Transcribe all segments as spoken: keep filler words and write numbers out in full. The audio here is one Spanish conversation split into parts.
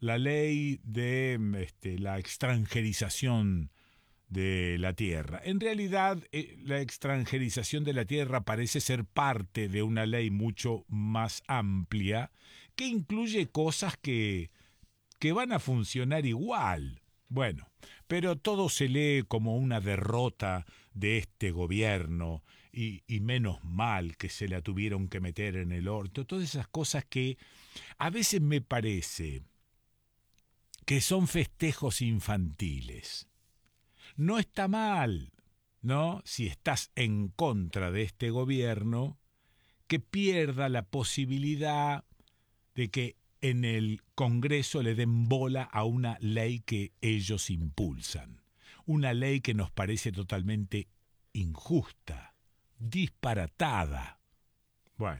la ley de este, la extranjerización de la tierra. En realidad, eh, la extranjerización de la tierra parece ser parte de una ley mucho más amplia que incluye cosas que, que van a funcionar igual. Bueno, pero todo se lee como una derrota de este gobierno y, y menos mal que se la tuvieron que meter en el orto. Todas esas cosas que a veces me parece que son festejos infantiles. No está mal, ¿no? Si estás en contra de este gobierno, que pierda la posibilidad de que en el Congreso le den bola a una ley que ellos impulsan. Una ley que nos parece totalmente injusta, disparatada. Bueno,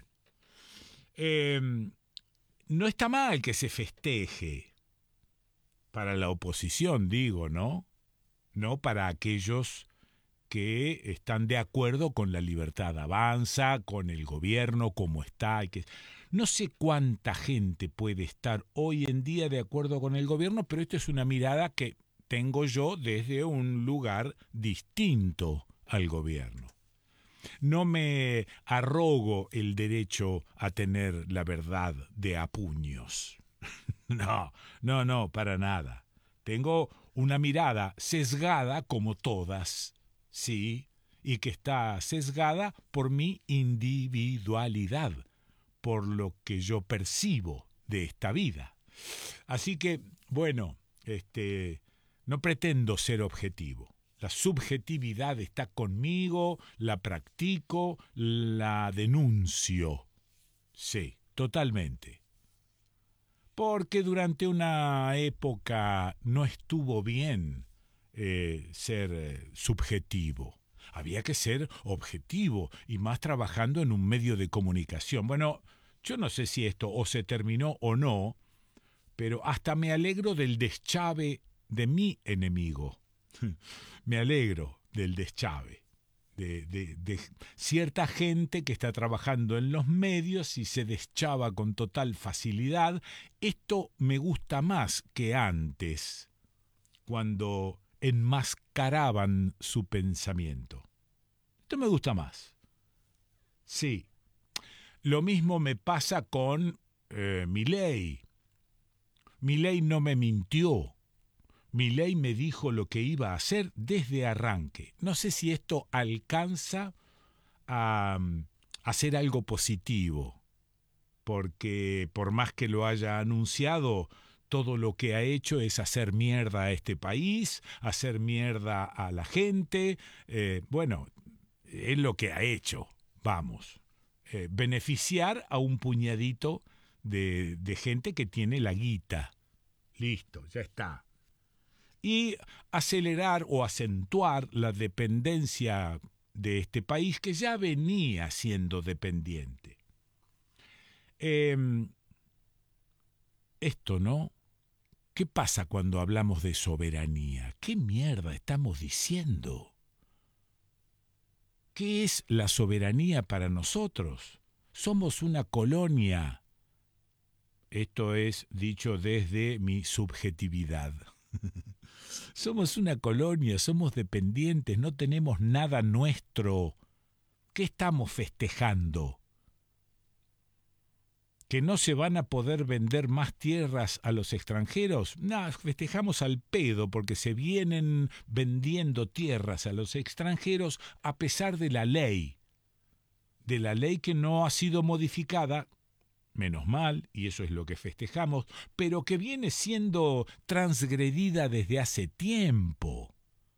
eh, no está mal que se festeje. Para la oposición, digo, ¿no? No para aquellos que están de acuerdo con la libertad avanza, con el gobierno como está. Y que... No sé cuánta gente puede estar hoy en día de acuerdo con el gobierno, pero esto es una mirada que tengo yo desde un lugar distinto al gobierno. No me arrogo el derecho a tener la verdad de a puños. No, no, no, para nada. Tengo una mirada sesgada como todas, sí, y que está sesgada por mi individualidad, por lo que yo percibo de esta vida. Así que, bueno, este, no pretendo ser objetivo. La subjetividad está conmigo, la practico, la denuncio. Sí, totalmente. Porque durante una época no estuvo bien eh, ser eh, subjetivo. Había que ser objetivo, y más trabajando en un medio de comunicación. Bueno, yo no sé si esto o se terminó o no, pero hasta me alegro del deschave de mi enemigo. Me alegro del deschave. De, de, de cierta gente que está trabajando en los medios y se deschaba con total facilidad. Esto me gusta más que antes, cuando enmascaraban su pensamiento. Esto me gusta más. Sí. Lo mismo me pasa con eh, Milei. Milei no me mintió. Milei me dijo lo que iba a hacer desde arranque. No sé si esto alcanza a hacer algo positivo, porque por más que lo haya anunciado, todo lo que ha hecho es hacer mierda a este país, hacer mierda a la gente. Eh, bueno, es lo que ha hecho, vamos. Eh, beneficiar a un puñadito de, de gente que tiene la guita. Listo, ya está. Y acelerar o acentuar la dependencia de este país que ya venía siendo dependiente. Eh, esto, ¿no? ¿Qué pasa cuando hablamos de soberanía? ¿Qué mierda estamos diciendo? ¿Qué es la soberanía para nosotros? Somos una colonia. Esto es dicho desde mi subjetividad. Somos una colonia, somos dependientes, no tenemos nada nuestro. ¿Qué estamos festejando? ¿Que no se van a poder vender más tierras a los extranjeros? No, festejamos al pedo porque se vienen vendiendo tierras a los extranjeros a pesar de la ley. De la ley que no ha sido modificada, menos mal, y eso es lo que festejamos, pero que viene siendo transgredida desde hace tiempo.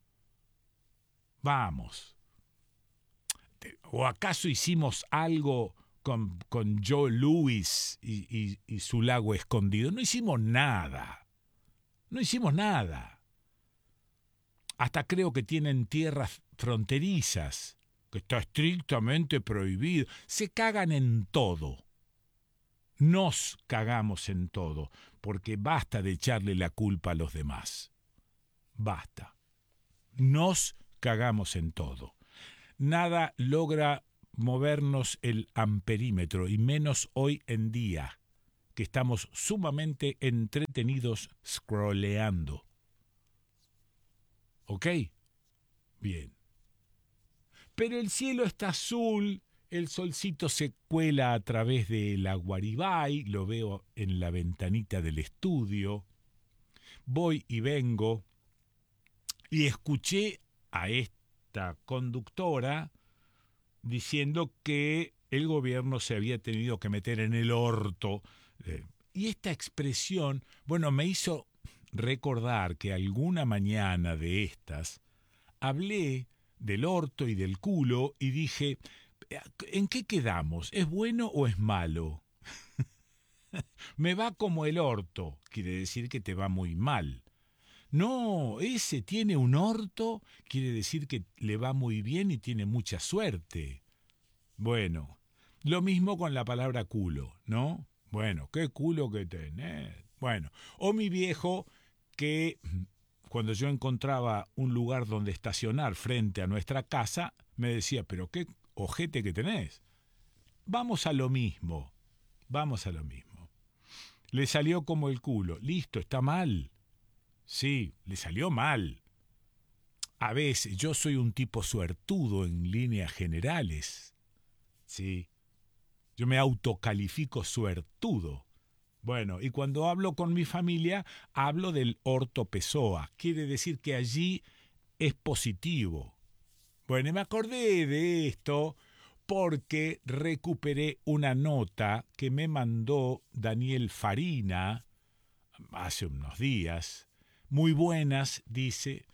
Vamos. ¿O acaso hicimos algo con, con Joe Louis y, y, y su lago escondido? No hicimos nada. No hicimos nada. Hasta creo que tienen tierras fronterizas, que está estrictamente prohibido. Se cagan en todo. Nos cagamos en todo, porque basta de echarle la culpa a los demás. Basta. Nos cagamos en todo. Nada logra movernos el amperímetro, y menos hoy en día, que estamos sumamente entretenidos scrolleando. ¿Ok? Bien. Pero el cielo está azul, el solcito se cuela a través de la Guaribay, lo veo en la ventanita del estudio. Voy y vengo y escuché a esta conductora diciendo que el gobierno se había tenido que meter en el orto. Y esta expresión, bueno, me hizo recordar que alguna mañana de estas hablé del orto y del culo y dije, ¿en qué quedamos? ¿Es bueno o es malo? Me va como el orto, quiere decir que te va muy mal. No, ese tiene un orto, quiere decir que le va muy bien y tiene mucha suerte. Bueno, lo mismo con la palabra culo, ¿no? Bueno, qué culo que tenés. Bueno, o mi viejo que cuando yo encontraba un lugar donde estacionar frente a nuestra casa, me decía, pero qué ojete que tenés. Vamos a lo mismo, vamos a lo mismo. Le salió como el culo, listo, está mal. Sí, le salió mal. A veces yo soy un tipo suertudo en líneas generales. Sí, yo me autocalifico suertudo. Bueno, y cuando hablo con mi familia, hablo del orto Pessoa. Quiere decir que allí es positivo. Bueno, y me acordé de esto porque recuperé una nota que me mandó Daniel Farina hace unos días. Muy buenas, dice,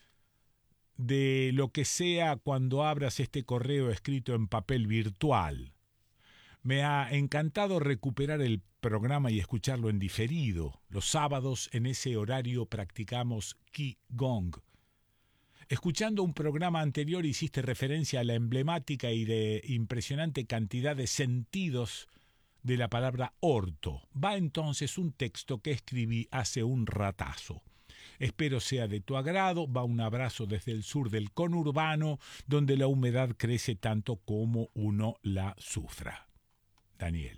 de lo que sea cuando abras este correo escrito en papel virtual. Me ha encantado recuperar el programa y escucharlo en diferido. Los sábados en ese horario practicamos Qigong. Escuchando un programa anterior hiciste referencia a la emblemática y de impresionante cantidad de sentidos de la palabra orto. Va entonces un texto que escribí hace un ratazo. Espero sea de tu agrado. Va un abrazo desde el sur del conurbano, donde la humedad crece tanto como uno la sufra. Daniel.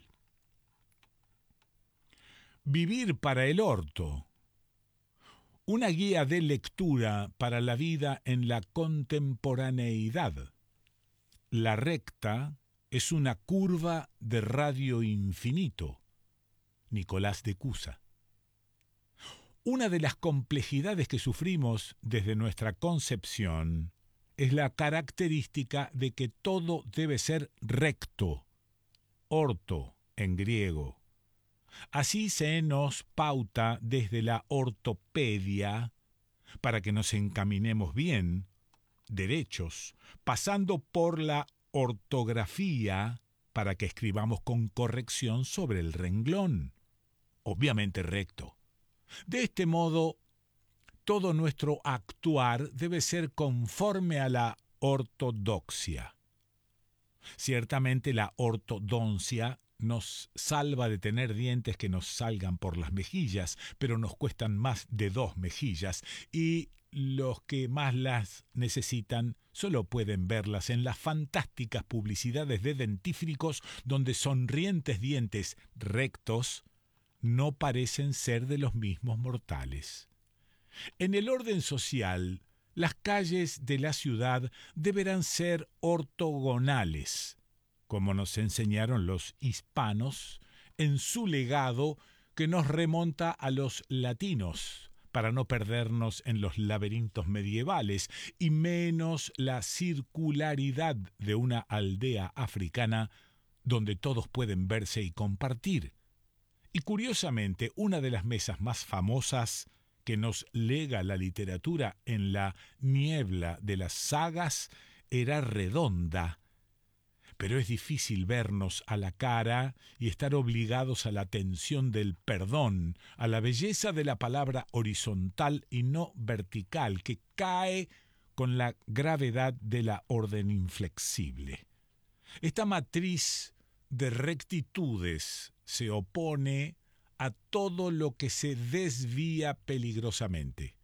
Vivir para el orto. Una guía de lectura para la vida en la contemporaneidad. La recta es una curva de radio infinito. Nicolás de Cusa. Una de las complejidades que sufrimos desde nuestra concepción es la característica de que todo debe ser recto, orto en griego. Así se nos pauta desde la ortopedia para que nos encaminemos bien, derechos, pasando por la ortografía para que escribamos con corrección sobre el renglón, obviamente recto. De este modo, todo nuestro actuar debe ser conforme a la ortodoxia. Ciertamente la ortodoncia nos salva de tener dientes que nos salgan por las mejillas, pero nos cuestan más de dos mejillas, y los que más las necesitan solo pueden verlas en las fantásticas publicidades de dentífricos donde sonrientes dientes rectos no parecen ser de los mismos mortales. En el orden social, las calles de la ciudad deberán ser ortogonales, como nos enseñaron los hispanos en su legado que nos remonta a los latinos, para no perdernos en los laberintos medievales, y menos la circularidad de una aldea africana donde todos pueden verse y compartir. Y curiosamente, una de las mesas más famosas que nos lega la literatura en la niebla de las sagas era redonda. Pero es difícil vernos a la cara y estar obligados a la tensión del perdón, a la belleza de la palabra horizontal y no vertical, que cae con la gravedad de la orden inflexible. Esta matriz de rectitudes se opone a todo lo que se desvía peligrosamente.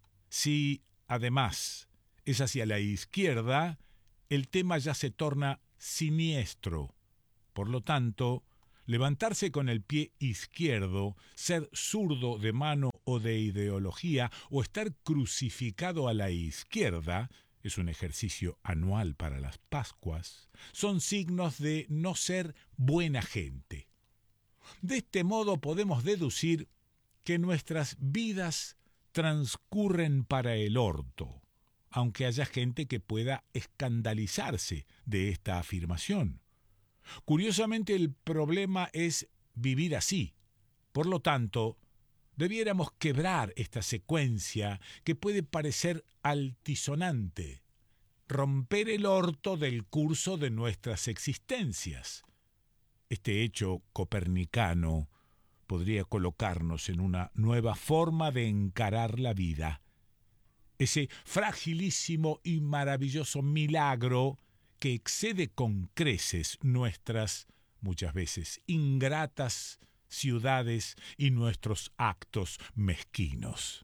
Si, además, es hacia la izquierda, el tema ya se torna siniestro. Por lo tanto, levantarse con el pie izquierdo, ser zurdo de mano o de ideología, o estar crucificado a la izquierda, es un ejercicio anual para las Pascuas, son signos de no ser buena gente. De este modo podemos deducir que nuestras vidas transcurren para el orto, aunque haya gente que pueda escandalizarse de esta afirmación. Curiosamente, el problema es vivir así. Por lo tanto, debiéramos quebrar esta secuencia que puede parecer altisonante, romper el orto del curso de nuestras existencias. Este hecho copernicano podría colocarnos en una nueva forma de encarar la vida. Ese fragilísimo y maravilloso milagro que excede con creces nuestras, muchas veces ingratas, ciudades y nuestros actos mezquinos.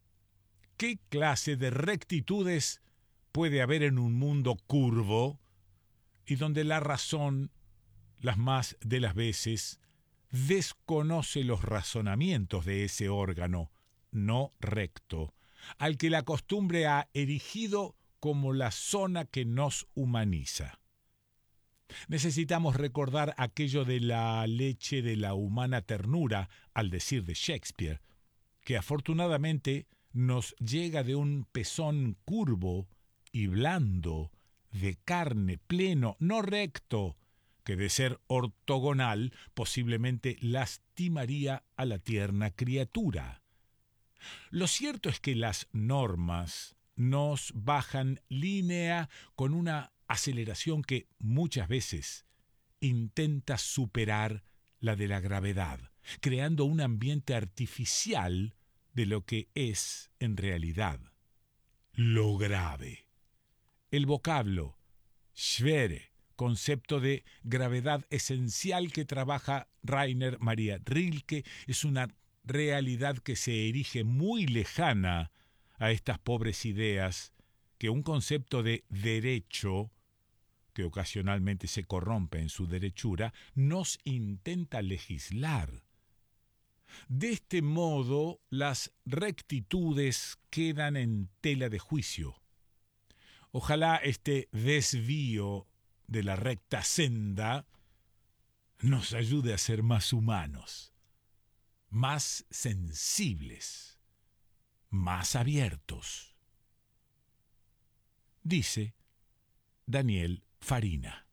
¿Qué clase de rectitudes puede haber en un mundo curvo y donde la razón, las más de las veces, desconoce los razonamientos de ese órgano no recto, al que la costumbre ha erigido como la zona que nos humaniza? Necesitamos recordar aquello de la leche de la humana ternura, al decir de Shakespeare, que afortunadamente nos llega de un pezón curvo y blando, de carne, pleno, no recto, que de ser ortogonal posiblemente lastimaría a la tierna criatura. Lo cierto es que las normas nos bajan línea con una aceleración que muchas veces intenta superar la de la gravedad, creando un ambiente artificial de lo que es en realidad lo grave. El vocablo schwere, concepto de gravedad esencial que trabaja Rainer Maria Rilke, es una realidad que se erige muy lejana a estas pobres ideas que un concepto de derecho, que ocasionalmente se corrompe en su derechura, nos intenta legislar. De este modo, las rectitudes quedan en tela de juicio. Ojalá este desvío de la recta senda nos ayude a ser más humanos, más sensibles, más abiertos. Dice Daniel Farina.